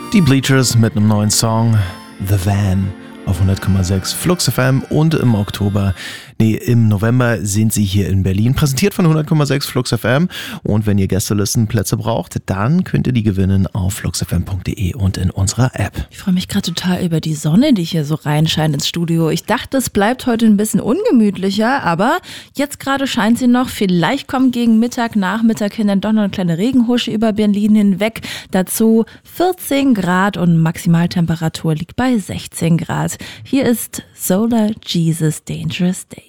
Die Bleachers mit einem neuen Song, The Van, auf 100,6 Flux FM und im November sind sie hier in Berlin, präsentiert von 100,6 Flux FM. Und wenn ihr Gästelistenplätze braucht, dann könnt ihr die gewinnen auf fluxfm.de und in unserer App. Ich freue mich gerade total über die Sonne, die hier so reinscheint ins Studio. Ich dachte, es bleibt heute ein bisschen ungemütlicher, aber jetzt gerade scheint sie noch. Vielleicht kommt gegen Mittag, Nachmittag hin dann doch noch eine kleine Regenhusche über Berlin hinweg. Dazu 14 Grad und Maximaltemperatur liegt bei 16 Grad. Hier ist Solar Jesus Dangerous Day.